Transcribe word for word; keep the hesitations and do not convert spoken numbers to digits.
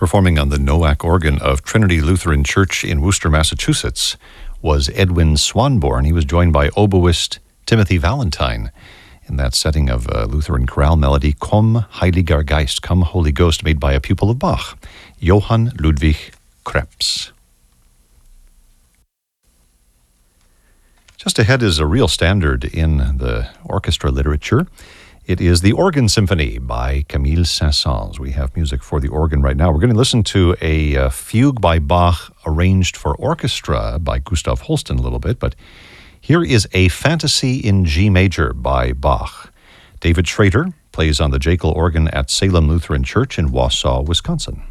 Performing on the Nowak organ of Trinity Lutheran Church in Worcester, Massachusetts, was Edwin Swanborn. He was joined by oboist Timothy Valentine in that setting of a Lutheran chorale melody, Komm, Heiliger Geist, Come, Holy Ghost, made by a pupil of Bach, Johann Ludwig Krebs. Just ahead is a real standard in the orchestra literature. It is the Organ Symphony by Camille Saint-Saëns. We have music for the organ right now. We're going to listen to a uh, fugue by Bach arranged for orchestra by Gustav Holst in a little bit, but here is a Fantasy in G major by Bach. David Schrader plays on the Jekyll organ at Salem Lutheran Church in Wausau, Wisconsin.